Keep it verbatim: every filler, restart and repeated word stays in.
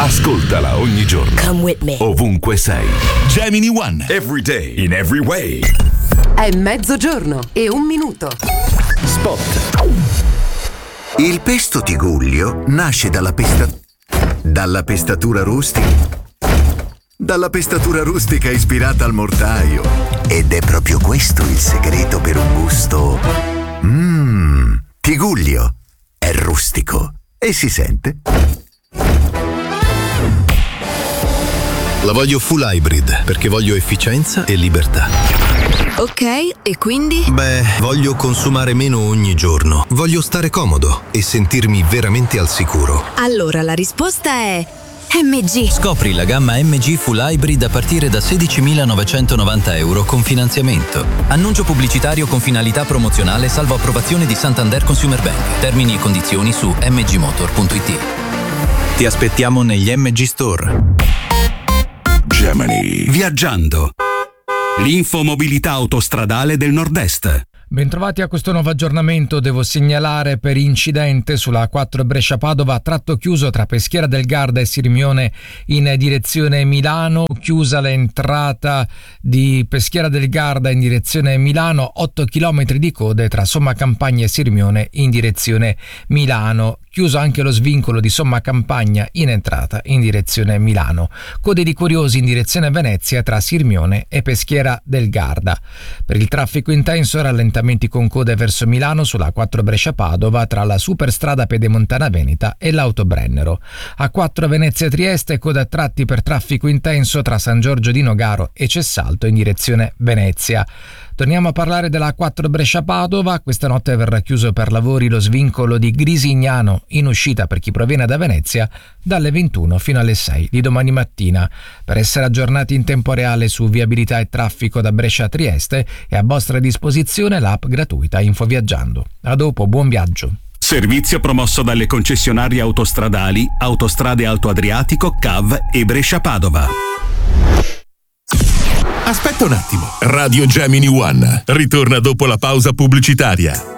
Ascoltala ogni giorno. Come with me. Ovunque sei. Gemini One. Every day. In every way. È mezzogiorno e un minuto. Spot. Il pesto Tigullio nasce dalla pesta... dalla pestatura rustica. Dalla pestatura rustica ispirata al mortaio. Ed è proprio questo il segreto per un gusto... Mmm... Tigullio è rustico e si sente. La voglio full hybrid perché voglio efficienza e libertà. Ok, e quindi? Beh, voglio consumare meno ogni giorno. Voglio stare comodo e sentirmi veramente al sicuro. Allora la risposta è M G. Scopri la gamma M G Full Hybrid a partire da sedicimilanovancentonovanta euro con finanziamento. Annuncio pubblicitario con finalità promozionale salvo approvazione di Santander Consumer Bank. Termini e condizioni su m g motor punto i t. Ti aspettiamo negli M G Store. Gemini. Viaggiando. L'infomobilità autostradale del Nord-Est. Bentrovati a questo nuovo aggiornamento. Devo segnalare per incidente sulla A quattro Brescia-Padova, tratto chiuso tra Peschiera del Garda e Sirmione in direzione Milano. Chiusa l'entrata di Peschiera del Garda in direzione Milano, otto chilometri di code tra Somma Campagna e Sirmione in direzione Milano. Chiuso anche lo svincolo di Somma Campagna in entrata in direzione Milano. Code di curiosi in direzione Venezia tra Sirmione e Peschiera del Garda. Per il traffico intenso, rallentamenti con code verso Milano sulla A quattro Brescia-Padova tra la superstrada pedemontana Veneta e l'Autobrennero. A quattro Venezia-Trieste, coda a tratti per traffico intenso tra San Giorgio di Nogaro e Cessalto in direzione Venezia. Torniamo a parlare della A quattro Brescia-Padova. Questa notte verrà chiuso per lavori lo svincolo di Grisignano in uscita per chi proviene da Venezia dalle ventuno fino alle sei di domani mattina. Per essere aggiornati in tempo reale su viabilità e traffico da Brescia a Trieste è a vostra disposizione l'app gratuita Infoviaggiando. A dopo, buon viaggio. Servizio promosso dalle concessionarie autostradali Autostrade Alto Adriatico, C A V e Brescia-Padova. Aspetta un attimo. Radio Gemini One ritorna dopo la pausa pubblicitaria.